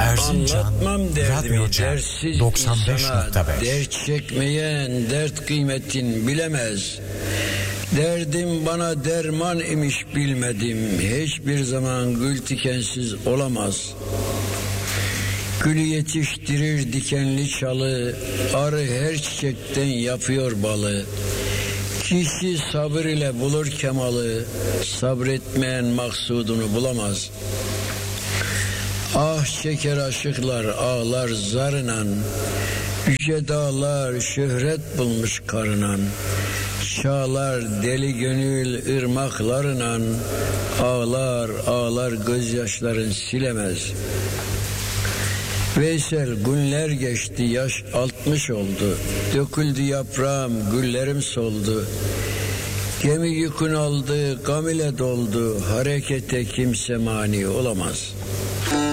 Anlatmam derdimi Radyoca dersiz 95.5. insana. Dert çekmeyen dert kıymetin bilemez. Derdim bana derman imiş bilmedim. Hiçbir zaman gül tikensiz olamaz. Gülü yetiştirir dikenli çalı, arı her çiçekten yapıyor balı. Kişi sabır ile bulur kemalı, sabretmeyen maksudunu bulamaz. Ah çeker aşıklar ağlar zarınan, yüce dağlar şöhret bulmuş karınan. Çağlar deli gönül ırmaklarına, ağlar ağlar gözyaşların silemez. Veysel günler geçti, yaş 60 oldu. Döküldü yaprağım, güllerim soldu. Gemi yükün aldı, gam ile doldu. Harekete kimse mani olamaz.